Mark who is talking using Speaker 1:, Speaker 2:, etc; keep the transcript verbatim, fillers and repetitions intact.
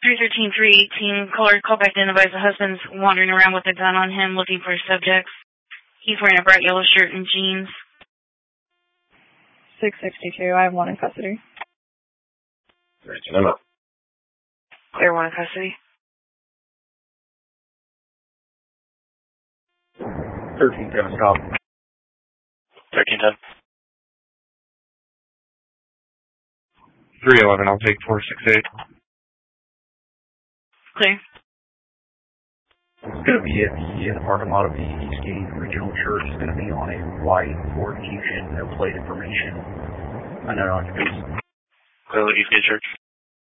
Speaker 1: three thirteen three eighteen, caller call back to advise the husband's wandering around with a gun on him looking for subjects. He's wearing a bright yellow shirt and jeans.
Speaker 2: six sixty-two, I have one in custody.
Speaker 3: Emma.
Speaker 1: Clear, one in custody.
Speaker 3: thirteen ten, stop.
Speaker 4: thirteen ten.
Speaker 5: three eleven, I'll take four six eight.
Speaker 1: Clear.
Speaker 3: It's going to be at the, in the parking lot of the Eastgate Regional Church. It's going to be on a white Ford Fusion, no plate information. I know not to be.
Speaker 4: Clearly, Eastgate Church.